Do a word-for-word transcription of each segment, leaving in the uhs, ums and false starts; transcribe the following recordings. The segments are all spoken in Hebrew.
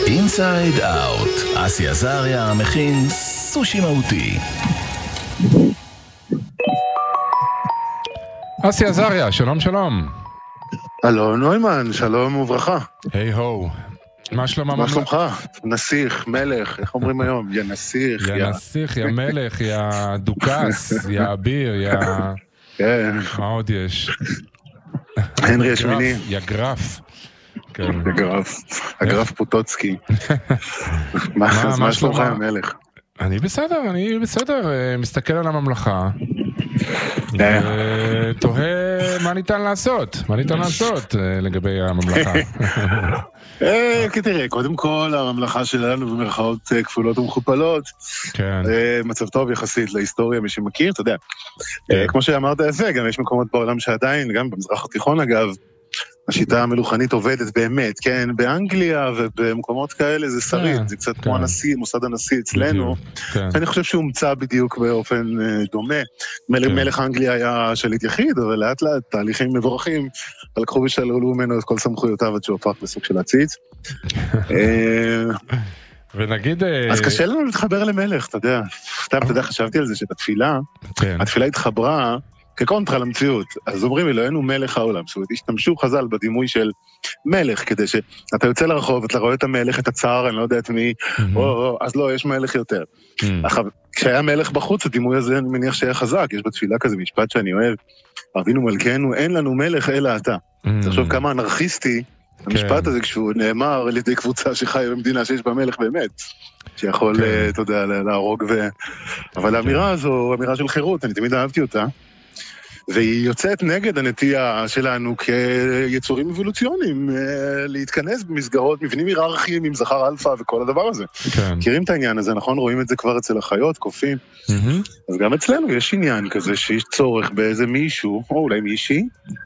אינסייד אאוט, אסי עזריה מכין סושי מהותי. אסי עזריה, שלום שלום. הלו נוימן, שלום וברכה. היי הו. מה שלום הממלכה? מה שלומך? נסיך, מלך, איך אומרים היום? יא נסיך, יא נסיך, יא מלך, יא דוקס, יא אביר, יא... כן. מה עוד יש? הנרי השמיני. יא גרף. הגרף, הגרף פוטוצקי. מה שלומך המלך? אני בסדר, אני בסדר, מסתכל על הממלכה ותוהה מה ניתן לעשות, מה ניתן לעשות לגבי הממלכה. כי תראה, קודם כל הממלכה שלנו במרכאות כפולות ומכופלות, מצב טוב יחסית להיסטוריה, מי שמכיר, אתה יודע, כמו שאמרת יפה, גם יש מקומות בעולם שעדיין, גם במזרח התיכון אגב, השיטה המלוכנית עובדת באמת, כן, באנגליה ובמקומות כאלה זה שריד, זה קצת כמו הנשיא, מוסד הנשיא אצלנו, ואני חושב שהוא הומצא בדיוק באופן דומה. מלך אנגליה היה שליט יחיד, אבל לאט לאט תהליכים מבורכים, לקחו ושללו ממנו את כל סמכויותיו עד שהוא הפך בסוג של הציץ. ונגיד... אז קשה לנו להתחבר למלך, אתה יודע, סתם, אתה יודע, חשבתי על זה שבתפילה, התפילה התחברה, כקונטרה למציאות, אז אומרים אלוהינו מלך העולם, זאת אומרת, השתמשו חז"ל בדימוי של מלך, כדי שאתה יוצא לרחוב, אתה רואה את המלך, את הצער, אני לא יודע את מי, או, אז לא, יש מלך יותר. כשהיה מלך בחוץ, הדימוי הזה אני מניח שהיה חזק, יש בתפילה כזה משפט שאני אוהב, אבינו מלכנו, אין לנו מלך אלא אתה. תחשוב כמה אנרכיסטי, המשפט הזה כשהוא נאמר על ידי קבוצה שחיה במדינה שיש בה מלך באמת, שיכול, אתה יודע, להרוג ו... אבל האמירה הזו, אמירה של חירות, אני תמיד אהבתי אותה, והיא יוצאת נגד הנטייה שלנו כיצורים אבולוציוניים, להתכנס במסגרות, מבנים היררכיים עם זכר אלפא וכל הדבר הזה. מכירים את העניין הזה, נכון? רואים את זה כבר אצל החיות, קופים. אז גם אצלנו יש עניין כזה שיש צורך באיזה מישהו, או אולי מישהי,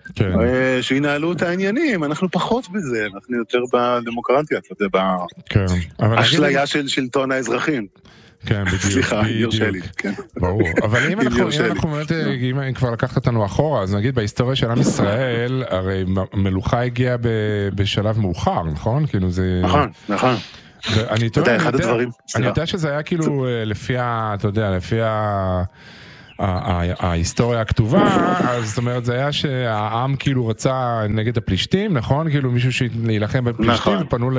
שינהלו את העניינים, אנחנו פחות בזה, אנחנו יותר בדמוקרטיה, אתה יודע, באשליה של שלטון האזרחים. כן, בדיוק. סליחה, יורשה לי, כן. ברור, אבל אם אנחנו באמת, אם כבר לקחת אותנו אחורה, אז נגיד בהיסטוריה של עם ישראל, הרי מלוכה הגיעה בשלב מאוחר, נכון? כאילו זה... נכון, נכון. ואני יודע, אחד הדברים... אני יודע שזה היה כאילו לפי ה... אתה יודע, לפי ה... ההיסטוריה הכתובה, אז זאת אומרת, זה היה שהעם כאילו רצה נגד הפלישתים, נכון? כאילו מישהו שילחם בפלישתים, ופנו ל...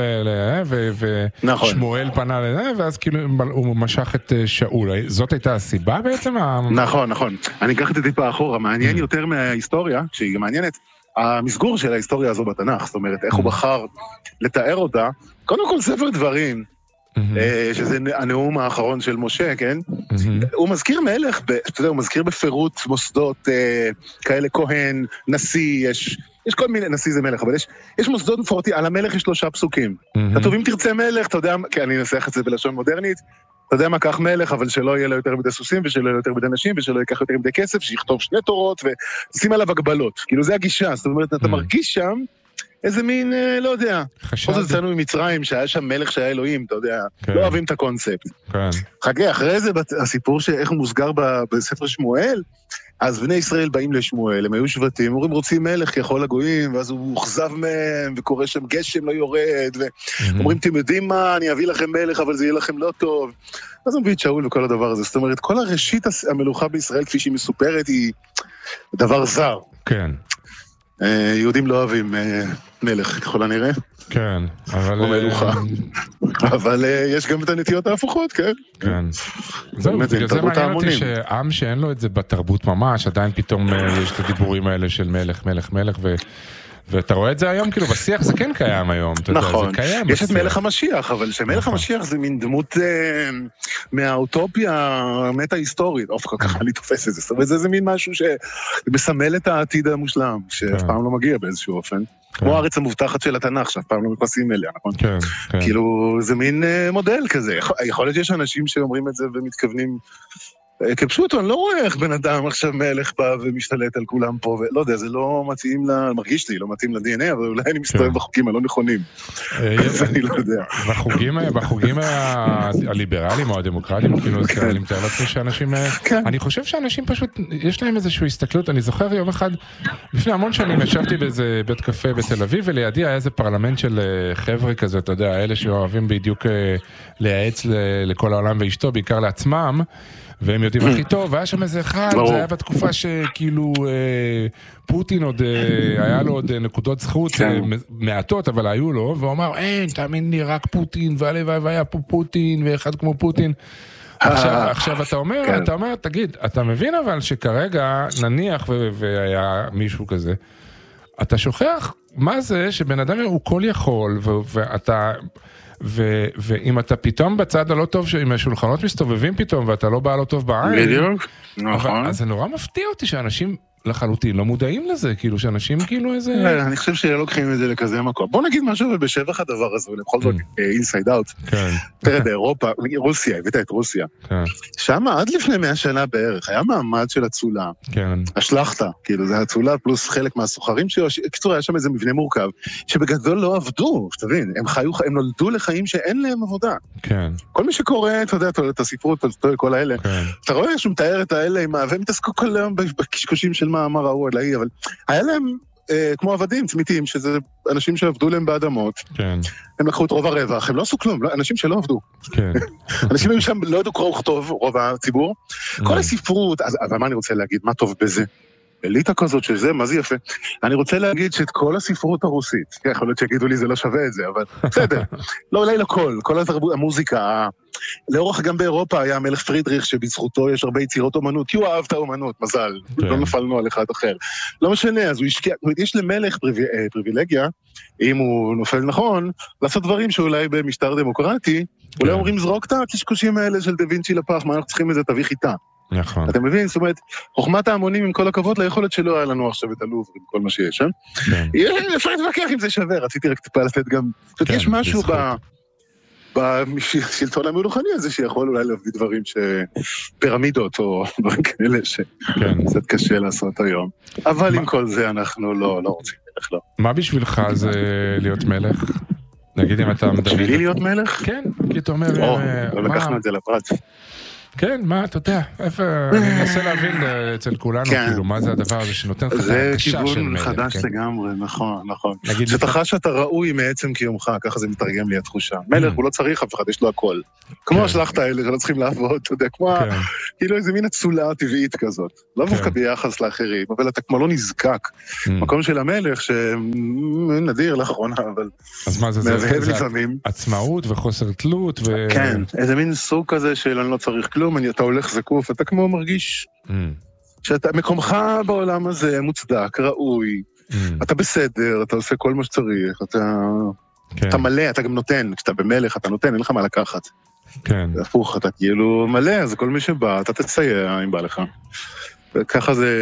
ושמואל פנה ל... ואז כאילו הוא משך את שאול. זאת הייתה הסיבה בעצם? נכון, נכון. אני אקח את זה טיפה אחורה. מעניין יותר מההיסטוריה, שהיא גם מעניינת, המסגור של ההיסטוריה הזו בתנ"ך, זאת אומרת, איך הוא בחר לתאר אותה. קודם כל ספר דברים, שזה הנאום האחרון של משה, כן? הוא מזכיר מלך, אתה יודע, הוא מזכיר בפירוט מוסדות כאלה, כהן, נשיא, יש כל מיני, נשיא זה מלך, אבל יש מוסדות מפורטים, על המלך יש שלושה פסוקים. כתוב, אם תרצה מלך, אתה יודע, כי אני אנסח את זה בלשון מודרנית, אתה יודע מה, קח מלך, אבל שלא יהיה לו יותר מדי סוסים, ושלא יהיה יותר מדי נשים, ושלא ייקח יותר מדי כסף, שיכתוב שני תורות, ושים עליו הגבלות. כאילו, זה הגישה, זאת אומרת, אתה מרגיש שם, איזה מין, לא יודע, חושב אצלנו ממצרים, שהיה שם מלך שהיה אלוהים, אתה יודע, לא אוהבים את הקונספט. חכה, אחרי זה, הסיפור שאיך הוא מוסגר בספר שמואל, אז בני ישראל באים לשמואל, הם היו שבטים, אומרים רוצים מלך ככל הגויים, ואז הוא מוחזב מהם, וקורא שם גשם לא יורד, ואומרים, אתם יודעים מה, אני אביא לכם מלך, אבל זה יהיה לכם לא טוב. אז הוא מביא את שאול וכל הדבר הזה. זאת אומרת, כל הראשית המלוכה בישראל, כפי שהיא מסופרת, היא דבר זר. כן. יהודים לא אוהבים מלך, ככל הנראה. כן, אבל... או מלוכה. אבל יש גם את הנטיות ההפוכות, כן? כן. זהו, בגלל זה מעניין אותי שעם שאין לו את זה בתרבות ממש, עדיין פתאום יש את הדיבורים האלה של מלך, מלך, מלך, ו... ואתה רואה את זה היום, כאילו בשיח זה כן קיים היום, אתה יודע, זה קיים. יש את מלך המשיח, אבל שמלך המשיח זה מין דמות מהאוטופיה המטה-היסטורית, אוף, כל כך אני תופס את זה, זאת אומרת, זה מין משהו שמסמל את העתיד המושלם, שאף פעם לא מגיע באיזשהו אופן, כמו הארץ המובטחת של התנ"ך, שאף פעם לא מתפסים אליה, נכון? כן, כן. כאילו, זה מין מודל כזה, יכול להיות שיש אנשים שאומרים את זה ומתכוונים כפשוט, אני לא רואה איך בן אדם עכשיו מלך בא ומשתלט על כולם פה, ולא יודע, זה לא מתאים, מרגיש לי, לא מתאים ל-די אן איי, אבל אולי אני מסתובב בחוקים הלא נכונים. אז אני לא יודע. בחוגים הליברליים או הדמוקרטיים, כאילו, אני מתאר לעצמי שאנשים, אני חושב שאנשים פשוט, יש להם איזושהי הסתכלות, אני זוכר יום אחד, לפני המון שנים ישבתי באיזה בית קפה בתל אביב, ולידי היה איזה פרלמנט של חבר'ה כזה, אתה יודע, אלה שאוהבים בדיוק לייעץ לכל העולם ואשתו, בעיקר לעצמם, והם יודעים הכי טוב, והיה שם איזה אחד, זה היה בתקופה שכאילו פוטין עוד, היה לו עוד נקודות זכות מעטות, אבל היו לו, והוא אמר, אין, תאמין לי, רק פוטין, והלוואי והיה פה פוטין, ואחד כמו פוטין. עכשיו אתה אומר, אתה אומר, תגיד, אתה מבין אבל שכרגע, נניח והיה מישהו כזה, אתה שוכח מה זה שבן אדם הוא כל יכול, ואתה... ו- ואם אתה פתאום בצד הלא טוב, אם השולחנות מסתובבים פתאום, ואתה לא בא לא טוב בעין, בדיוק, נכון. אז זה נורא מפתיע אותי שאנשים לחלוטין לא מודעים לזה, כאילו שאנשים כאילו איזה... אני חושב שלא לוקחים את זה לכזה מקום. בוא נגיד משהו ובשבח הדבר הזה, ולכל זאת אינסייד אאוט. תראה, באירופה, רוסיה, הבאת את רוסיה. שם עד לפני מאה שנה בערך, היה מעמד של הצולה. השלחת, כאילו זה הצולה פלוס חלק מהסוחרים שלו, בקיצור היה שם איזה מבנה מורכב, שבגדול לא עבדו, שתבין, הם חיו, הם נולדו לחיים שאין להם עבודה. כל מי שקורא, אתה יודע, את הספרות, כל האלה, אתה רואה שהוא מתאר את האלה, והם מתעסקו כל היום בקשקושים של מה אמר ההוא עליי, אבל היה להם אה, כמו עבדים צמיתים, שזה אנשים שעבדו להם באדמות, כן. הם לקחו את רוב הרווח, הם לא עשו כלום, לא, אנשים שלא עבדו. כן. אנשים היו שם לא ידעו קרוא וכתוב, רוב הציבור. כל הספרות, אז, אבל מה אני רוצה להגיד, מה טוב בזה? אליטה כזאת של זה, מה זה יפה? אני רוצה להגיד שאת כל הספרות הרוסית, יכול להיות שיגידו לי זה לא שווה את זה, אבל בסדר, לא אולי לכל, כל התרבות, המוזיקה, לאורך גם באירופה היה מלך פרידריך שבזכותו יש הרבה יצירות אומנות, כי הוא אהב את האומנות, מזל, לא נפלנו על אחד אחר. לא משנה, אז הוא השקיע, יש למלך פריבילגיה, אם הוא נופל נכון, לעשות דברים שאולי במשטר דמוקרטי, אולי אומרים זרוק את הקשקושים האלה של דה וינצ'י לפח, מה אנחנו צריכים איזה תביא חיטה. נכון. אתה מבין? זאת אומרת, חוכמת ההמונים עם כל הכבוד ליכולת שלא היה לנו עכשיו את הלוב עם כל מה שיש, אה? כן. אפשר להתווכח אם זה שווה, רציתי רק טיפה לתת גם... כן, יש משהו בשלטון המלוכני הזה שיכול אולי להביא דברים שפירמידות או דברים כאלה שקצת קשה לעשות היום. אבל עם כל זה אנחנו לא רוצים מלך, לא. מה בשבילך זה להיות מלך? נגיד אם אתה מדמיין... בשבילי להיות מלך? כן, כי אתה אומר... או, לא לקחנו את זה לפרט. כן, מה, אתה יודע, איפה, אני מנסה להבין אצל כולנו, כאילו, מה זה הדבר הזה שנותן לך את הקשה של מלך. זה כיוון חדש לגמרי, נכון, נכון. שאתה חש שאתה ראוי מעצם קיומך, ככה זה מתרגם לי התחושה. מלך הוא לא צריך אף אחד, יש לו הכל. כמו השלחת האלה שלא צריכים לעבוד, אתה יודע, כמו, כאילו איזה מין הצולה הטבעית כזאת. לא דווקא ביחס לאחרים, אבל אתה כמו לא נזקק. מקום של המלך, שנדיר לאחרונה, אבל מהבהב לפעמים. עצמאות וחוסר תלות ו... כן, איזה מין סוג כזה של אני לא צריך כלום, אתה הולך זקוף, אתה כמו מרגיש שאתה, מקומך בעולם הזה מוצדק, ראוי, אתה בסדר, אתה עושה כל מה שצריך, אתה מלא, אתה גם נותן, כשאתה במלך, אתה נותן, אין לך מה לקחת. כן. הפוך, אתה כאילו מלא, אז כל מי שבא, אתה תסייע אם בא לך. וככה זה...